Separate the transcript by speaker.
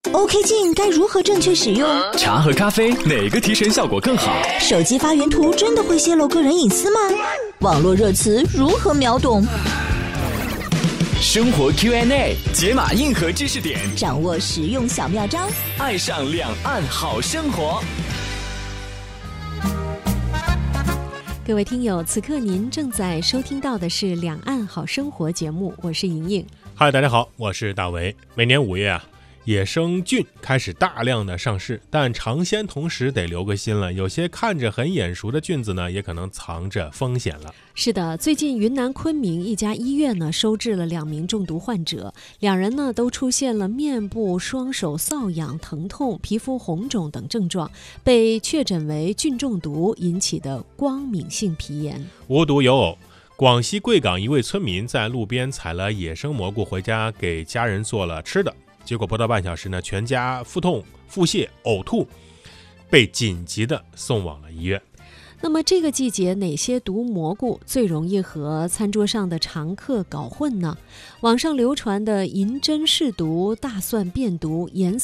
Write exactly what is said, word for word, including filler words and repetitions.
Speaker 1: ？O K 镜该如何正确使用？
Speaker 2: 茶和咖啡哪个提神效果更好？
Speaker 1: 手机发原图真的会泄露个人隐私吗？网络热词如何秒懂？
Speaker 2: 生活 Q and A 解码硬核知识点，
Speaker 1: 掌握实用小妙招，
Speaker 2: 爱上两岸好生活。
Speaker 3: 各位听友，此刻您正在收听到的是《两岸好生活》节目，我是莹莹。
Speaker 4: 嗨，大家好，我是大为。每年五月啊，野生菌开始大量的上市，但尝鲜同时得留个心了，有些看着很眼熟的菌子呢，也可能藏着风险了。
Speaker 3: 是的，最近云南昆明一家医院呢收治了两名中毒患者，两人呢都出现了面部、双手瘙痒、疼痛、皮肤红肿等症状，被确诊为菌中毒引起的光敏性皮炎。
Speaker 4: 无独有偶，广西贵港一位村民在路边采了野生蘑菇回家给家人做了吃的，结果不到半小时呢，全家腹痛、腹泻、呕吐，被紧急的送往了医院。
Speaker 3: 那么这个季节哪些毒蘑菇最容易和餐桌上的常客搞混呢？网上流传的银针试毒、大蒜变毒、盐